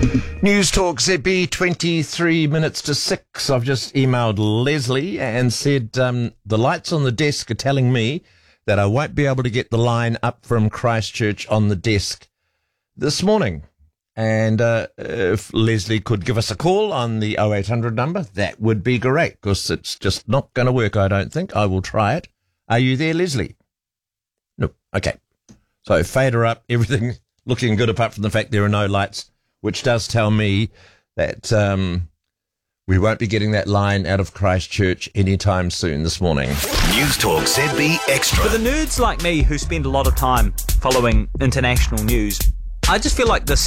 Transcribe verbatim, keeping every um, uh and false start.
News Talk Z B, twenty-three minutes to six. I've just emailed Leslie and said um, the lights on the desk are telling me that I won't be able to get the line up from Christchurch on the desk this morning. And uh, if Leslie could give us a call on the oh eight hundred number, that would be great, because it's just not going to work, I don't think. I will try it. Are you there, Leslie? No. Okay. So fader up, everything looking good apart from the fact there are no lights, which does tell me that um, we won't be getting that line out of Christchurch anytime soon this morning. News Talk Z B Extra. For the nerds like me who spend a lot of time following international news, I just feel like this